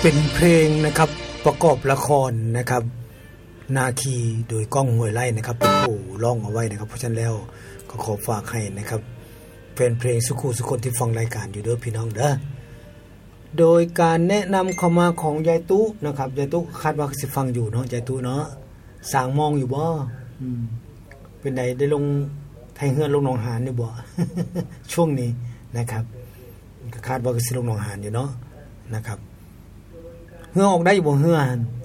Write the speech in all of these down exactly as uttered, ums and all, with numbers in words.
เป็นเพลงนะครับประกอบละครนะครับนาคีโดยก้องห้วยไร่นะครับเป็นผู้ร้องเอาไว้นะครับเพราะฉะนั้นแล้วก็ขอฝากให้นะครับเป็นเพลงสุขุสุคนที่ฟังรายการอยู่เด้อพี่น้องเด้อโดยการแนะนำเข้ามาของยายตุ๊นะครับยายตุ๊คาดว่าสิฟังอยู่เนาะยายตุ๊เนาะสร้างมองอยู่บ่อืมเป็นไดได้ลงไทเฮือนลงหนองหานอยู่บ่ ช่วงนี้นะครับก็คาดว่าสิลงหนองหานอยู่เนาะนะครับเฮือออกได้อยู่บ่เฮือ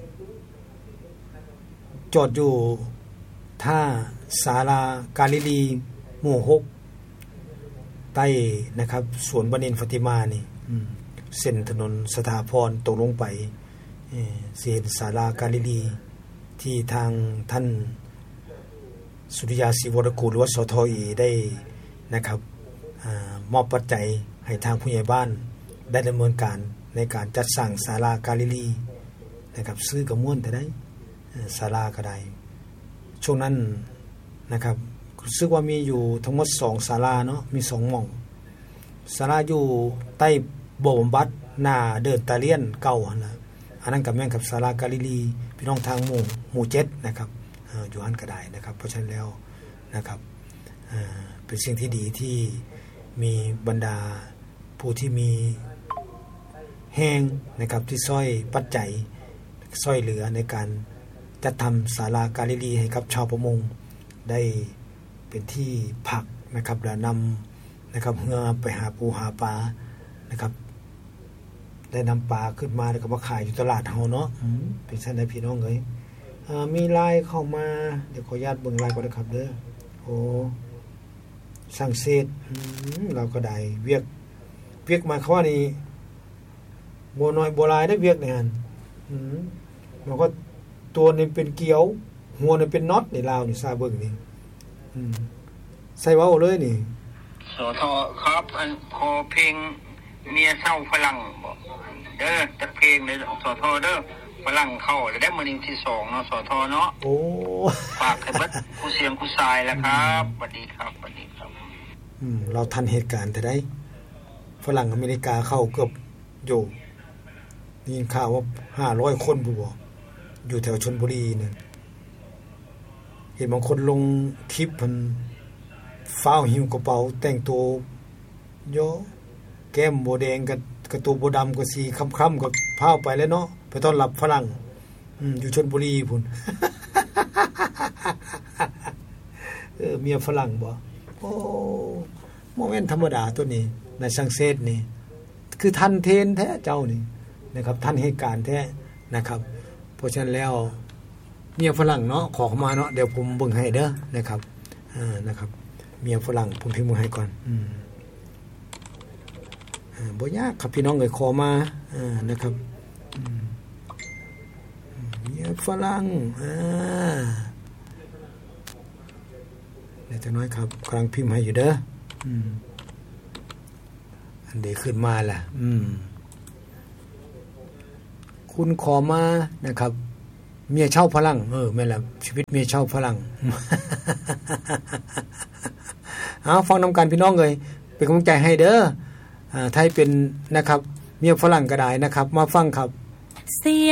จอดอยู่ท่าศาลากาลิลีหมู่หกใต้นะครับสวนบดินทร์ฟาติมานี่เส้นถนนสถาพรตกลงไปเอ่อเส้นศาลากาลิลีที่ทางท่านสุริยาศรีวรกูลหรือว่าสทอีได้นะครับอ่ามอบปัจจัยให้ทางผู้ใหญ่บ้านได้ดำเนินการในการจัดสร้างศาลากาลิลีนะครับซื้อกับม่วนแต่ได้ศาลาก็ได้ช่วงนั้นนะครับรู้สึกว่ามีอยู่ทั้งหมดสองศาลาเนาะมีสองหม่องศาลาอยู่ใต้บ่อบำบัดหน้าเดินตาเลียนเก่าหั่นน่ะอันนั้นก็แม่นกับศาลากาลิลีพี่น้องทางหมู่หมู่เจ็ดนะครับเอ่ออยู่หั่นก็ได้นะครับเพราะฉะนั้นแล้วนะครับเอ่อเป็นสิ่งที่ดีที่มีบรรดาผู้ที่มีแห้งนะครับที่ช่วยปัจจัยช่วยเหลือในการจัดทำศาลากาลิลีให้กับชาวประมงได้เป็นที่พักนะครับและนำนะครับเรือไปหาปูหาปลานะครับได้นำปลาขึ้นมาแล้วก็มาขายอยู่ตลาดเฮาเนาะเป็นซั่นได้พี่น้องเอ้ยอ่ามีไลน์เข้ามาเดี๋ยวขออนุญาตเบิ่งไลน์ก่อนนะครับเด้อโอ้สังเสษอืมเราก็ได้เวียกเวียกมาเขาว่านี่บ่น้อยบ่หลายได้เวียกนี่หั่นอืมมันก็ตัวนี่เป็นเกี่ยวหัวนี่เป็นน็อตนี่ลาวนี่ซาเบิ่งนี่อืมใส่เว้าเลยนี่สทครับอันขอเพลงเมียเศร้าฝรั่งบ่เด้อจักเพลงเลยสทเด้อฝรั่งเข้าแล้วได้มื้อนี้ที่สองเนาะสทเนาะโอ้ฝากให้เบิดผู้เสียงผู้ชายแล้วครับสวัสดีครับสวัสดีครับอืมเราทันเหตุการณ์แต่ได้ฝรั่งอเมริกาเข้าเกือบอยู่นี่ข่าวว่าห้าร้อยคนบ่อยู่แถวชลบุรีเนี่ยเห็นบางคนลงคลิปมันฟ้าวหิวกระเป๋าแต่งตัวโยแก้มโบแดงกับกระตัวโบดำกับสีค่ำๆกับพาวไปแล้วเนาะไปต้อนรับฝรั่งอืมอยู่ชลบุรีพุ่น เออเมียฝรั่งบ่โอ้โมเมนต์ธรรมดาตัวนี้ในสังเสษนี่คือทันเทนแท้เจ้านี่นะครับทันเหตุการณ์แท้นะครับเพราะฉะนั้นแล้วเมียฝรั่งเนาะขอเข้ามาเนาะเดี๋ยวผมเบิ่งให้เด้อนะครับอ่านะครับเมียฝรั่งผมพิมพ์มือให้ก่อนอืมอ่าบ่ยากครับพี่น้องเอ้ยขอมาอ่านะครับอืมเมียฝรั่งอ่าเดี๋ยวจะน้อยครับกำลังพิมพ์ให้อยู่เด้ออืมอันเดี๋ยวขึ้นมาล่ะอืมคุณขอมานะครับเมียเช่าฝรั่งเออแม่นล่ะชีวิตเมียเช่าฝรั่ง เอาฟังนำกันพี่น้องเอ้ยเป็นกำลังใจให้เด้ออ่าถ้าเป็นนะครับเมียฝรั่งก็ได้นะครับมาฟังครับ